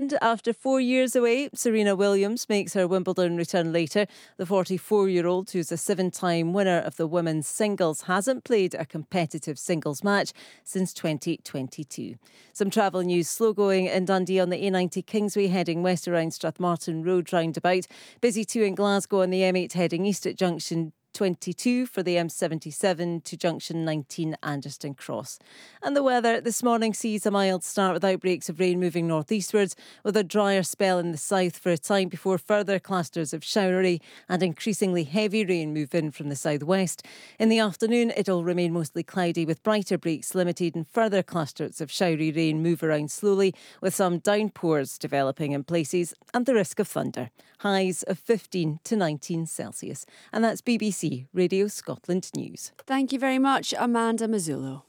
And after 4 years away, Serena Williams makes her Wimbledon return later. The 44-year-old, who's a 7-time winner of the women's singles, hasn't played a competitive singles match since 2022. Some travel news: slow going in Dundee on the A90 Kingsway heading west around Strathmartin Road roundabout. Busy too in Glasgow on the M8 heading east at junction 22 for the M77 to junction 19 Anderston Cross. And the weather this morning sees a mild start with outbreaks of rain moving northeastwards, with a drier spell in the south for a time before further clusters of showery and increasingly heavy rain move in from the southwest. In the afternoon, it'll remain mostly cloudy with brighter breaks limited, and further clusters of showery rain move around slowly, with some downpours developing in places and the risk of thunder. Highs of 15 to 19 Celsius. And that's BBC Radio Scotland News. Thank you very much, Amanda Mazzullo.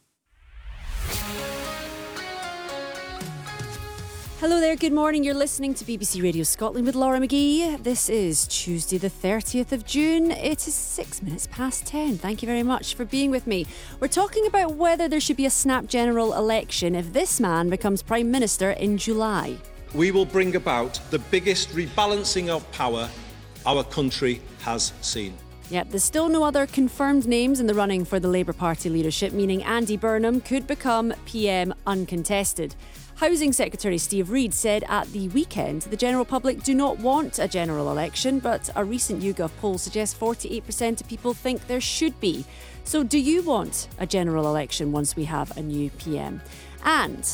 Hello there, good morning. You're listening to BBC Radio Scotland with Laura McGee. This is Tuesday the 30th of June. It is 6 minutes past 10. Thank you very much for being with me. We're talking about whether there should be a snap general election if this man becomes Prime Minister in July. We will bring about the biggest rebalancing of power our country has seen. Yep, there's still no other confirmed names in the running for the Labour Party leadership, meaning Andy Burnham could become PM uncontested. Housing Secretary Steve Reid said at the weekend the general public do not want a general election, but a recent YouGov poll suggests 48% of people think there should be. So do you want a general election once we have a new PM? And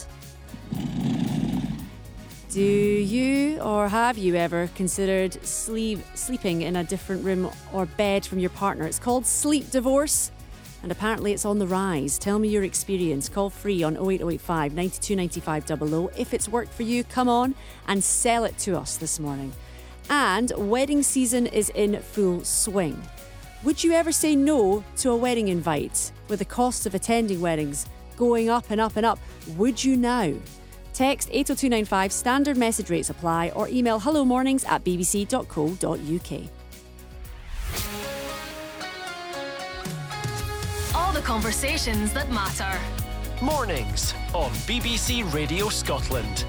do you or have you ever considered sleeping in a different room or bed from your partner? It's called sleep divorce, and apparently it's on the rise. Tell me your experience. Call free on 08085 92 95 00. If it's worked for you, come on and sell it to us this morning. And wedding season is in full swing. Would you ever say no to a wedding invite with the cost of attending weddings going up and up and up? Would you now? Text 80295, standard message rates apply, or email hellomornings@bbc.co.uk. All the conversations that matter. Mornings on BBC Radio Scotland.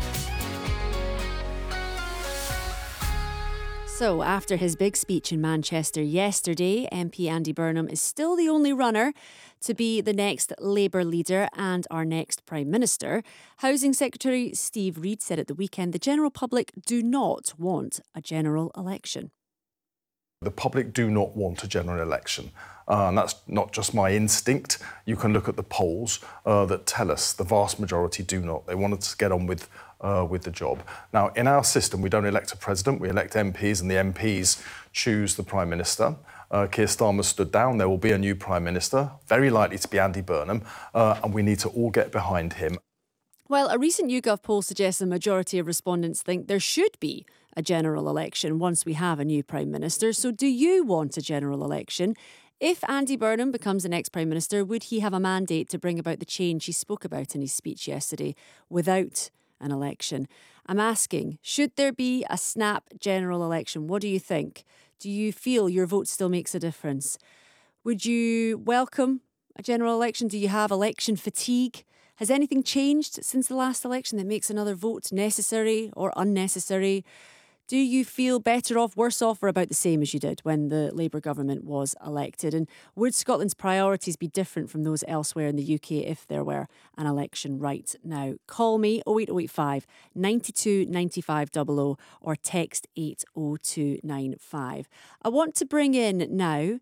So, after his big speech in Manchester yesterday, MP Andy Burnham is still the only runner to be the next Labour leader and our next Prime Minister. Housing Secretary Steve Reid said at the weekend the general public do not want a general election. The public do not want a general election. And that's not just my instinct. You can look at the polls that tell us the vast majority do not. They want us to get on with the job. Now, in our system, we don't elect a president, we elect MPs, and the MPs choose the Prime Minister. Keir Starmer stood down. There will be a new Prime Minister, very likely to be Andy Burnham, and we need to all get behind him. Well, a recent YouGov poll suggests a majority of respondents think there should be a general election once we have a new Prime Minister. So do you want a general election? If Andy Burnham becomes the next Prime Minister, would he have a mandate to bring about the change he spoke about in his speech yesterday without an election? I'm asking, should there be a snap general election? What do you think? Do you feel your vote still makes a difference? Would you welcome a general election? Do you have election fatigue? Has anything changed since the last election that makes another vote necessary or unnecessary? Do you feel better off, worse off, or about the same as you did when the Labour government was elected? And would Scotland's priorities be different from those elsewhere in the UK if there were an election right now? Call me 08085 92 95 00 or text 80295. I want to bring in now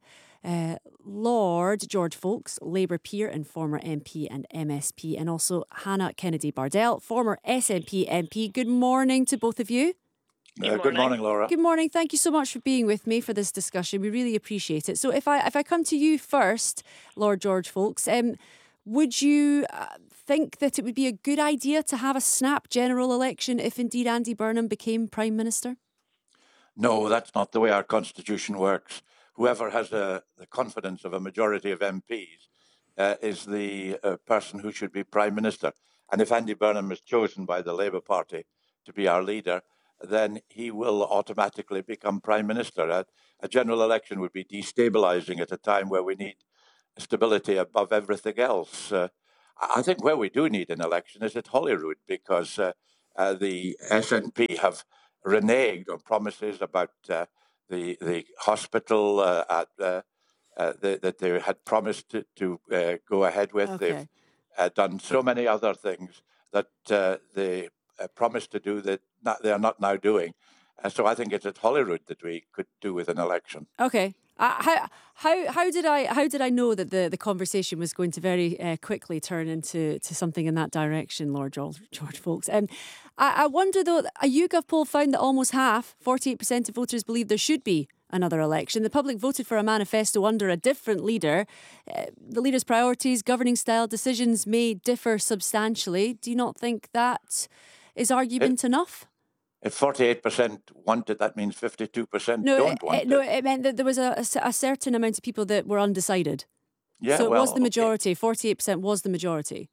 Lord George Folks, Labour peer and former MP and MSP, and also Hannah Kennedy Bardell, former SNP MP. Good morning to both of you. Good morning, Laura. Good morning. Thank you so much for being with me for this discussion. We really appreciate it. So if I come to you first, Lord George Folks, would you think that it would be a good idea to have a snap general election if indeed Andy Burnham became Prime Minister? No, that's not the way our constitution works. Whoever has the confidence of a majority of MPs is the person who should be Prime Minister. And if Andy Burnham is chosen by the Labour Party to be our leader, then he will automatically become Prime Minister. A general election would be destabilising at a time where we need stability above everything else. I think where we do need an election is at Holyrood, because the SNP have reneged on promises about the hospital that they had promised to go ahead with. Okay. They've done so many other things that they promised to do that they are not now doing. So I think it's at Holyrood that we could do with an election. Okay. How did I know that the conversation was going to very quickly turn into something in that direction, Lord George Folks? I wonder though, a YouGov poll found that almost half, 48% of voters, believe there should be another election. The public voted for a manifesto under a different leader. The leader's priorities, governing style, decisions may differ substantially. Do you not think that is argument enough? If 48% want it, that means 52% don't want it. No, it meant that there was a certain amount of people that were undecided. Yeah, so it was the majority. Okay. 48% was the majority.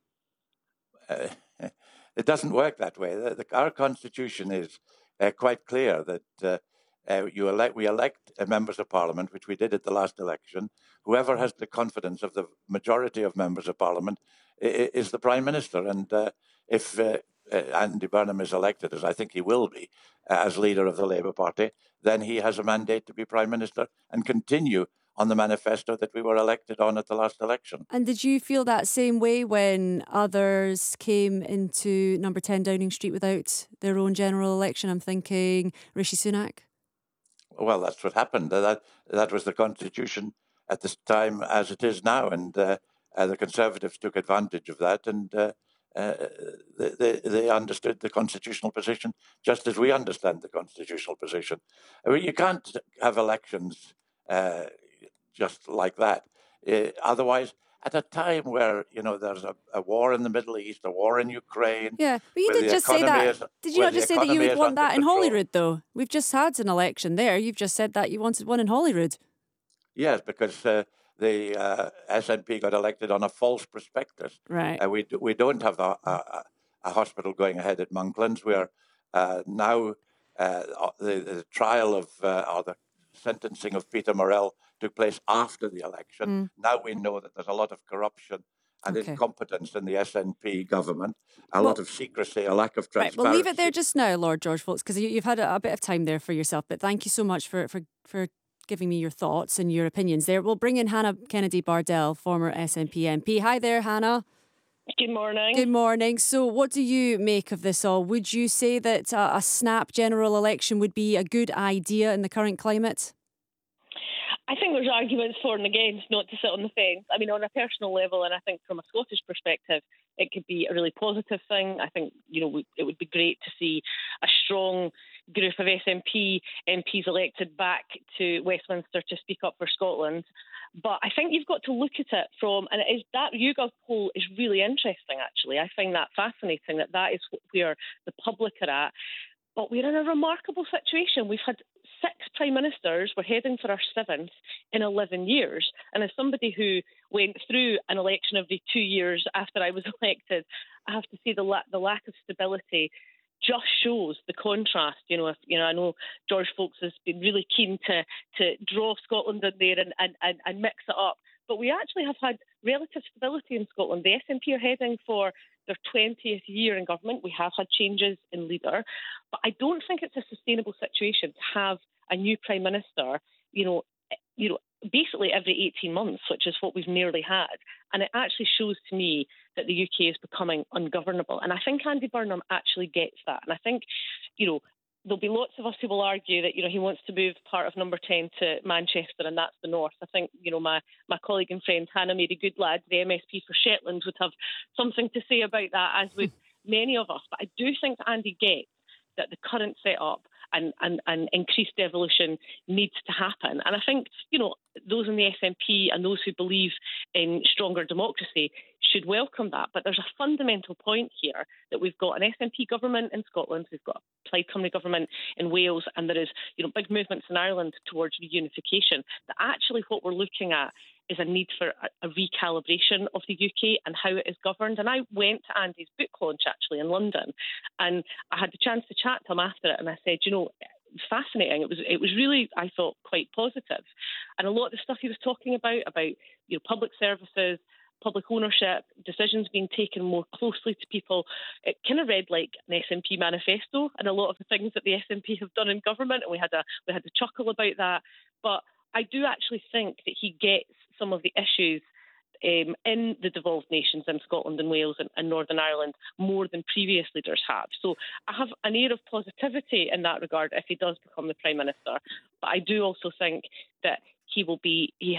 It doesn't work that way. Our constitution is quite clear that we elect members of parliament, which we did at the last election. Whoever has the confidence of the majority of members of parliament is the prime minister. And if Andy Burnham is elected, as I think he will be, as leader of the Labour Party, then he has a mandate to be prime minister and continue on the manifesto that we were elected on at the last election. And did you feel that same way when others came into number 10 Downing Street without their own general election? I'm thinking Rishi Sunak. Well, that's what happened. That was the constitution at this time as it is now. And the Conservatives took advantage of that and they understood the constitutional position just as we understand the constitutional position. I mean, you can't have elections just like that. Otherwise, at a time where, there's a war in the Middle East, a war in Ukraine. Yeah, but you did just say that. Did you not just say that you would want that in Holyrood, though? We've just had an election there. You've just said that you wanted one in Holyrood. Yes, because the SNP got elected on a false prospectus. Right. We don't have a hospital going ahead at Monklands. We are now the trial of or the sentencing of Peter Morrell took place after the election. Now we know that there's a lot of corruption and incompetence in the SNP government, a lot of secrecy, a lack of transparency. Right, we'll leave it there just now, Lord George Folks, because you've had a bit of time there for yourself. But thank you so much for giving me your thoughts and your opinions there. We'll bring in Hannah Kennedy-Bardell, former SNP MP. Hi there, Hannah. Good morning. Good morning. So what do you make of this all? Would you say that a snap general election would be a good idea in the current climate? I think there's arguments for and against not to sit on the fence. I mean, on a personal level, and I think from a Scottish perspective, it could be a really positive thing. I think, it would be great to see a strong group of SNP MPs elected back to Westminster to speak up for Scotland. But I think you've got to look at it and it is that YouGov poll is really interesting, actually. I find that fascinating that is where the public are at. But we're in a remarkable situation. We've had 6 prime ministers. We're heading for our 7th in 11 years. And as somebody who went through an election every 2 years after I was elected, I have to say the lack of stability just shows the contrast. I know George Folks has been really keen to draw Scotland in there and mix it up. But we actually have had relative stability in Scotland. The SNP are heading for their 20th year in government. We have had changes in leader. But I don't think it's a sustainable situation to have a new Prime Minister, basically every 18 months, which is what we've nearly had. And it actually shows to me that the UK is becoming ungovernable. And I think Andy Burnham actually gets that. And I think, there'll be lots of us who will argue that, he wants to move part of number 10 to Manchester, and that's the north. I think, my colleague and friend Hannah Mary Goodlad, the MSP for Shetland, would have something to say about that, as would many of us. But I do think that Andy gets that the current setup and increased devolution needs to happen. And I think, those in the SNP and those who believe in stronger democracy should welcome that. But there's a fundamental point here that we've got an SNP government in Scotland, we've got a Plaid Cymru government in Wales, and there is, big movements in Ireland towards reunification. That actually what we're looking at is a need for a recalibration of the UK and how it is governed. And I went to Andy's book launch actually in London, and I had the chance to chat to him after it, and I said, fascinating. It was really, I thought, quite positive. And a lot of the stuff he was talking about public services, public ownership, decisions being taken more closely to people. It kind of read like an SNP manifesto and a lot of the things that the SNP have done in government, and we had a chuckle about that. But I do actually think that he gets some of the issues in the devolved nations in Scotland and Wales and Northern Ireland more than previous leaders have. So I have an air of positivity in that regard if he does become the Prime Minister. But I do also think that the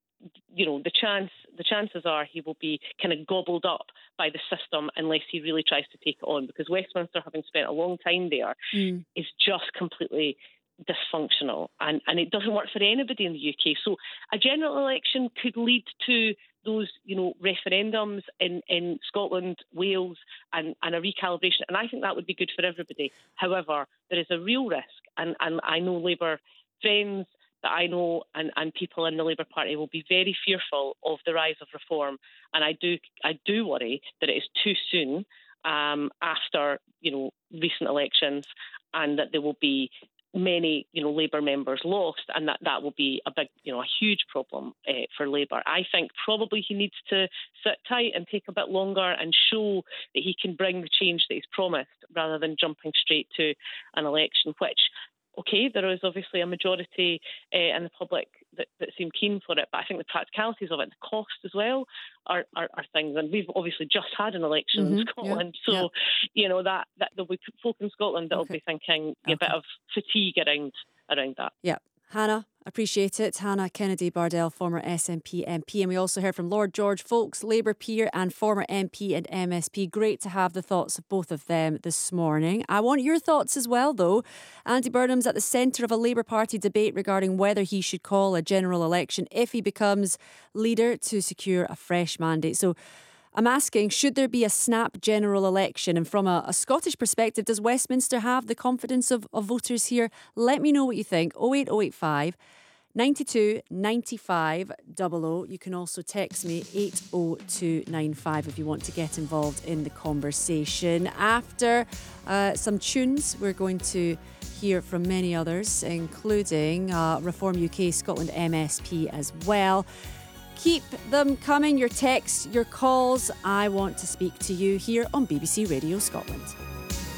chances are he will be kind of gobbled up by the system unless he really tries to take it on, because Westminster, having spent a long time there, is just completely dysfunctional, and it doesn't work for anybody in the UK. So a general election could lead to those, referendums in Scotland, Wales, and a recalibration, and I think that would be good for everybody. However, there is a real risk, and I know Labour friends that I know and people in the Labour Party will be very fearful of the rise of reform, and I do worry that it is too soon after recent elections, and that there will be many Labour members lost, and that will be a big a huge problem for Labour. I think probably he needs to sit tight and take a bit longer and show that he can bring the change that he's promised, rather than jumping straight to an election, which, okay, there is obviously a majority in the public that seem keen for it, but I think the practicalities of it, the cost as well, are things. And we've obviously just had an election in Scotland, so that there'll be folk in Scotland that'll be thinking a bit of fatigue around that. Yeah. Hannah, appreciate it. Hannah Kennedy-Bardell, former SNP MP. And we also heard from Lord George Foulkes, Labour peer and former MP and MSP. Great to have the thoughts of both of them this morning. I want your thoughts as well, though. Andy Burnham's at the centre of a Labour Party debate regarding whether he should call a general election if he becomes leader to secure a fresh mandate. So I'm asking, should there be a snap general election? And from a Scottish perspective, does Westminster have the confidence of voters here? Let me know what you think. 08085 92 95 00. You can also text me 80295 if you want to get involved in the conversation. After some tunes, we're going to hear from many others, including Reform UK Scotland MSP as well. Keep them coming, your texts, your calls. I want to speak to you here on BBC Radio Scotland.